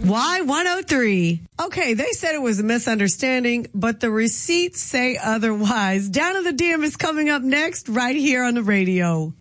Y103. Okay, they said it was a misunderstanding, but the receipts say otherwise. Down in the DM is coming up next right here on the radio.